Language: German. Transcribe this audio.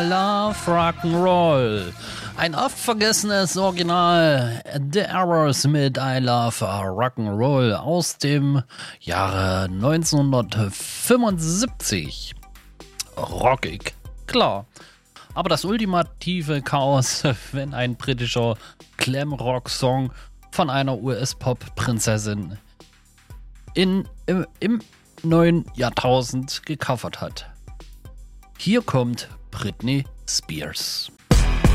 I love Rock'n'Roll. Ein oft vergessenes Original, The Errors mit I love Rock'n'Roll aus dem Jahre 1975. Rockig, klar. Aber das ultimative Chaos, wenn ein britischer Glam-Rock-Song von einer US-Pop-Prinzessin im neuen Jahrtausend gecovert hat. Hier kommt Britney Spears.